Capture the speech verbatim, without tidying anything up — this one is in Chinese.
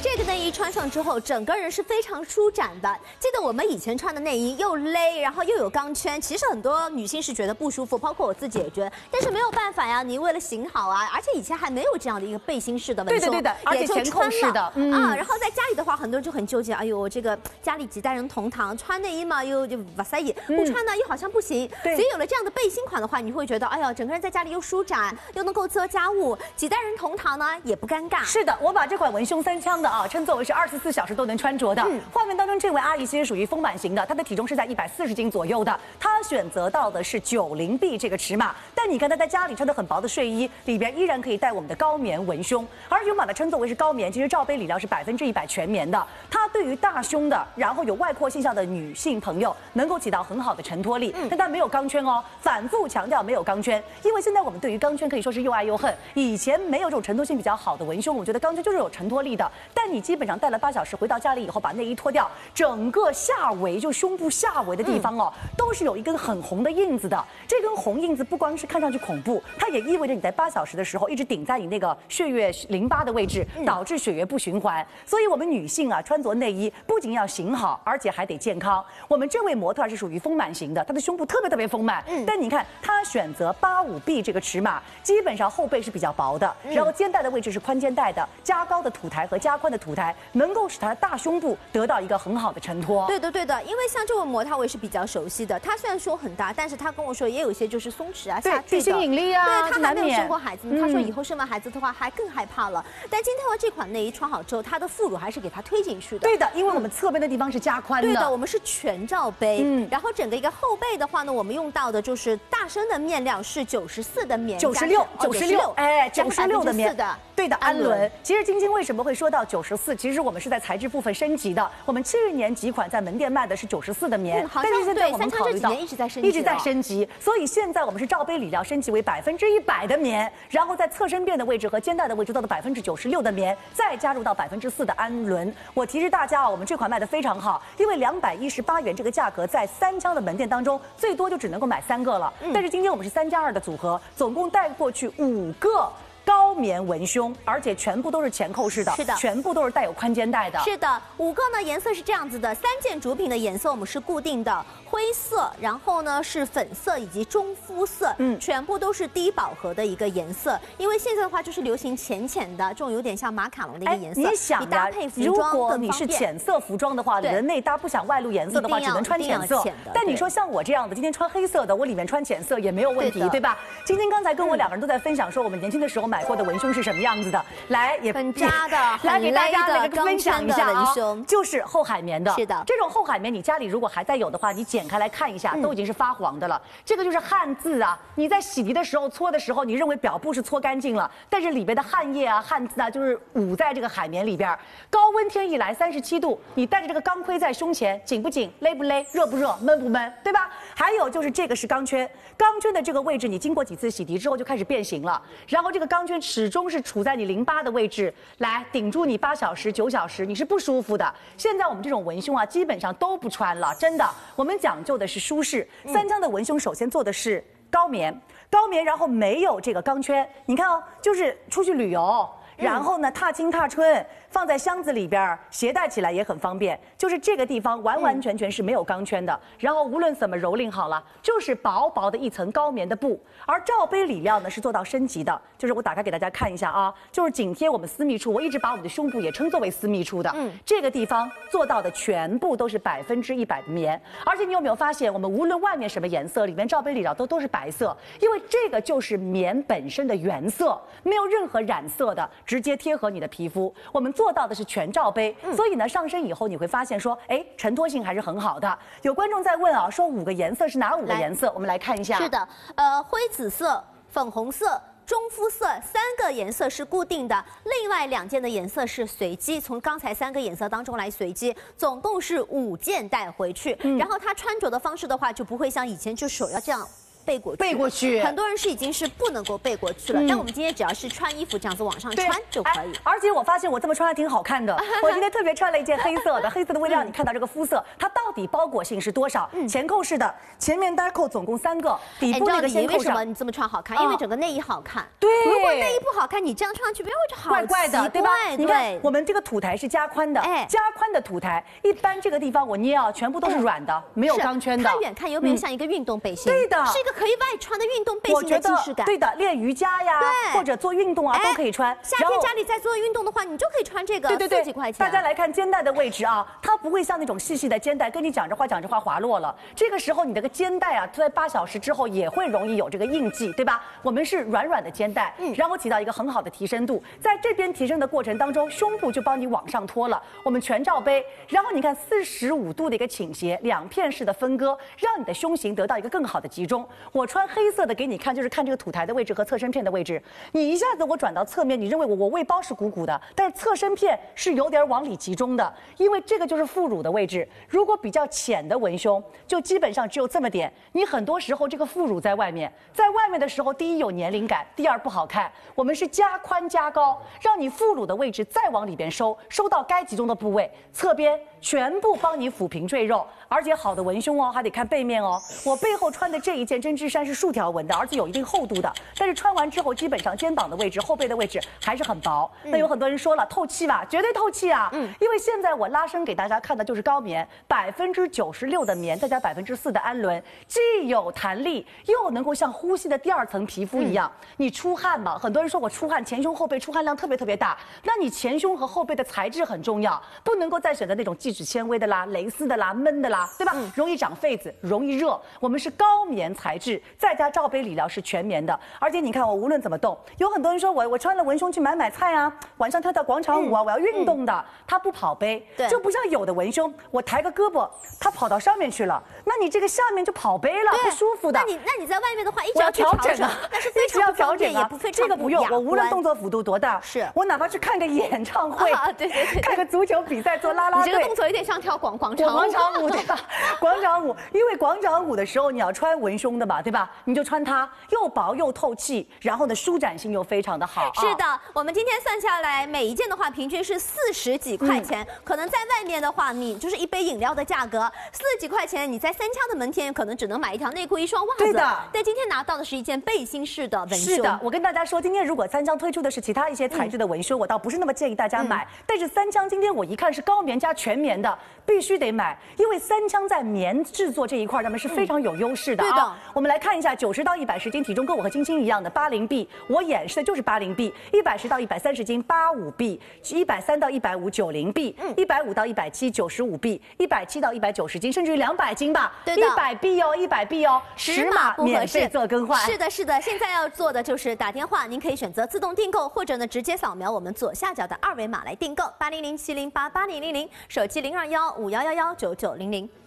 这个内衣穿上之后，整个人是非常舒展的。记得我们以前穿的内衣又勒，然后又有钢圈，其实很多女性是觉得不舒服，包括我自己也觉得。但是没有办法呀，你为了型好啊，而且以前还没有这样的一个背心式的文胸， 对的对的，而且前扣式的、 嗯、啊。然后在家里的话，很多人就很纠结，哎呦，这个家里几代人同堂，穿内衣嘛又就哇塞也，不穿呢又好像不行。所以有了这样的背心款的话，你会觉得，哎呀，整个人在家里又舒展，又能够做家务，几代人同堂呢也不尴尬。 是的，我把这款文胸三枪的啊，称作为是二十四小时都能穿着的。嗯、画面当中这位阿姨其实属于丰满型的，她的体重是在一百四十斤左右的，她选择到的是九零 B 这个尺码。但你看她在家里穿的很薄的睡衣，里边依然可以带我们的高棉文胸，而勇把它称作为是高棉，其实罩杯里料是百分之一百全棉的，它对于大胸的，然后有外扩现象的女性朋友能够起到很好的承托力。嗯、但它没有钢圈哦，反复强调没有钢圈，因为现在我们对于钢圈可以说是又爱又恨。以前没有这种承托性比较好的文胸，我觉得钢圈就是有承托力的，但你基本上戴了八小时回到家里以后，把内衣脱掉，整个下围就胸部下围的地方哦，嗯、都是有一根很红的印子的。这根红印子不光是看上去恐怖，它也意味着你在八小时的时候一直顶在你那个血液淋巴的位置，导致血液不循环。所以我们女性啊，穿着内衣不仅要型好，而且还得健康。我们这位模特是属于丰满型的，她的胸部特别特别丰满。嗯、但你看她选择八五 B 这个尺码，基本上后背是比较薄的，然后肩带的位置是宽肩带的，加高的土台和加宽的土台能够使她的大胸部得到一个很好的承托。 对的对的，因为像这位模特我也是比较熟悉的，她虽然胸很大，但是她跟我说也有一些就是松弛啊、下坠的， 地心引力啊， 对，她还没有生过孩子，她说以后生完孩子的话还更害怕了。但今天的这款内衣穿好之后，她的副乳还是给她推进去的。 对的，因为我们侧边的地方是加宽的。 对的，我们是全罩杯。嗯，然后整个一个后背的话呢，我们用到的就是大身的面料是九十四的棉， 九十六，九十六，哎，九十六的棉的。 对的，氨纶。其实晶晶为什么会说到九十四？其实我们是在材质部分升级的。我们七十年几款在门店卖的是九十四的棉， 但是现在我们考虑到一直在升级，一直在升级，所以现在我们是罩杯里料升级为百分之一百的棉，然后在侧身垫的位置和肩带的位置到的百分之九十六的棉，再加入到百分之四的氨纶。我提示大家啊，我们这款卖的非常好，因为两百一十八元这个价格，在三枪的门店当中最多就只能够买三个了。嗯、但是今天我们是三加二的组合，总共带过去五个高棉文胸，而且全部都是前扣式的， 是的， 全部都是带有宽肩带的。 是的，五个呢颜色是这样子的，三件主品的颜色我们是固定的，灰色，然后呢是粉色以及中肤色，嗯，全部都是低饱和的一个颜色。因为现在的话就是流行浅浅的这种有点像马卡龙的一个颜色。 你想呀， 你搭配服装如果你是浅色服装的话，你的内搭不想外露颜色的话，只能穿浅色。但你说像我这样的，今天穿黑色的，我里面穿浅色也没有问题， 对, 对吧？晶晶刚才跟我两个人都在分享说，我们年轻的时候买过的文胸是什么样子的，来也很扎的， 来给大家来分享一下啊，就是厚海绵的。 是的， 这种厚海绵你家里如果还在有的话，你剪开来看一下，都已经是发黄的了。这个就是汗渍啊，你在洗涤的时候搓的时候，你认为表布是搓干净了，但是里边的汗液啊、汗渍啊，就是捂在这个海绵里边。高温天一来，三十七度，你带着这个钢盔在胸前，紧不紧、勒不勒、热不热、闷不闷，对吧？还有就是这个是钢圈，钢圈的这个位置，你经过几次洗涤之后就开始变形了，然后这个钢圈始终是处在你淋巴的位置，来顶住你八小时、九小时，你是不舒服的。现在我们这种文胸啊，基本上都不穿了，真的，我们讲究的是舒适。三枪的文胸首先做的是高棉，高棉，然后没有这个钢圈，你看哦，就是出去旅游，然后呢踏青踏春，放在箱子里边，携带起来也很方便。就是这个地方完完全全是没有钢圈的，然后无论怎么蹂躏好了，就是薄薄的一层高棉的布。而罩杯里料呢是做到升级的，就是我打开给大家看一下啊，就是紧贴我们私密处，我一直把我们的胸部也称作为私密处的。嗯，这个地方做到的全部都是百分之一百的棉，而且你有没有发现，我们无论外面什么颜色，里面罩杯里料都都是白色，因为这个就是棉本身的原色，没有任何染色的，直接贴合你的皮肤。我们做到的是全罩杯，嗯、所以呢，上身以后你会发现说，哎，承托性还是很好的。有观众在问啊，说五个颜色是哪五个颜色？我们来看一下。 是的，呃，灰紫色、粉红色、中肤色三个颜色是固定的，另外两件的颜色是随机，从刚才三个颜色当中来随机，总共是五件带回去。嗯、然后它穿着的方式的话，就不会像以前就手要这样背过去， 背过去。 很多人是已经是不能够背过去了，嗯、但我们今天只要是穿衣服这样子往上穿就可以。 而且我发现我这么穿还挺好看的。我今天特别穿了一件黑色的，黑色的为了让你看到这个肤色，它到底包裹性是多少？嗯、前扣式的，前面单扣总共三个，底部那个先扣上。 为什么你这么穿好看？因为整个内衣好看。 对。 如果内衣不好看，你这样穿上去，别人会觉得好怪怪的，对吧？ 你看我们这个土台是加宽的，哎，加宽的土台，一般这个地方我捏啊，全部都是软的，没有钢圈的。 看远看有没有像一个运动背心？ 对的， 是一个可以外穿的运动背心的既视感。 对的，练瑜伽呀，或者做运动啊都可以穿。 夏天家里在做运动的话，你就可以穿这个， 对对对， 四几块钱。 大家来看肩带的位置啊，它不会像那种细细的肩带，跟你讲着话讲着话滑落了。这个时候你这个肩带啊，在八小时之后也会容易有这个印记，对吧？我们是软软的肩带，嗯，然后起到一个很好的提升度，在这边提升的过程当中，胸部就帮你往上托了。我们全罩杯，然后你看四十五度的一个倾斜，两片式的分割，让你的胸型得到一个更好的集中。我穿黑色的给你看，就是看这个土台的位置和侧身片的位置。你一下子我转到侧面，你认为我我胃包是鼓鼓的，但是侧身片是有点往里集中的，因为这个就是副乳的位置。如果比较浅的文胸，就基本上只有这么点。你很多时候这个副乳在外面，在外面的时候，第一有年龄感，第二不好看。我们是加宽加高，让你副乳的位置再往里边收，收到该集中的部位，侧边全部帮你抚平赘肉。而且好的文胸哦，还得看背面哦。我背后穿的这一件针织衫是竖条纹的，而且有一定厚度的，但是穿完之后基本上肩膀的位置、后背的位置还是很薄。嗯、那有很多人说了，透气吧，绝对透气啊。嗯，因为现在我拉伸给大家看的就是高棉，百分之九十六的棉，再加百分之四的氨纶，既有弹力，又能够像呼吸的第二层皮肤一样。嗯、你出汗嘛，很多人说我出汗，前胸后背出汗量特别特别大，那你前胸和后背的材质很重要，不能够再选择那种聚酯纤维的啦、蕾丝的啦、闷的啦。对吧？嗯、容易长痱子，容易热。我们是高棉材质，再加罩杯理疗是全棉的。而且你看我无论怎么动，有很多人说我我穿了文胸去买买菜啊，晚上跳跳广场舞啊，嗯、我要运动的。它不跑杯，就不像有的文胸，我抬个胳膊，它跑到上面去了，那你这个下面就跑杯了，不舒服的。 那你那你在外面的话，一直要调整啊， 那是非常不方便，也不非常这个不用，我无论动作幅度多大， 是我哪怕去看个演唱会， 啊、对对 对, 对， 看个足球比赛做啦啦队， 你这个动作有点像跳广广场舞。 广场舞对吧？广场舞，因为广场舞的时候你要穿文胸的嘛，对吧？你就穿它，又薄又透气，然后呢舒展性又非常的好。 是的，哦、我们今天算下来，每一件的话平均是四十几块钱，嗯、可能在外面的话，你就是一杯饮料的价格，四十几块钱，你在三枪的门店可能只能买一条内裤、一双袜子。 对的。 但今天拿到的是一件背心式的文胸。 是的，我跟大家说，今天如果三枪推出的是其他一些材质的文胸，嗯、我倒不是那么建议大家买。嗯、但是三枪今天我一看是高棉加全棉的，必须得买，因为三枪在棉制作这一块，他们是非常有优势的啊。对的。我们来看一下，九十到一百十斤体重跟我和晶晶一样的八零 B， 我演示的就是八零 B， 一百十到一百三十斤八五 B， 一百三到一百五九零 B， 一百五到一百七九十五 B， 一百七到一百九十斤，甚至于两百斤吧。 对的。 一百 B 哦，一百 B 哦， 十码不合适做更换。 是的，是的。现在要做的就是打电话，您可以选择自动订购，或者呢直接扫描我们左下角的二维码来订购八零零七零八八零零零，手机零二幺五幺幺幺九九零零。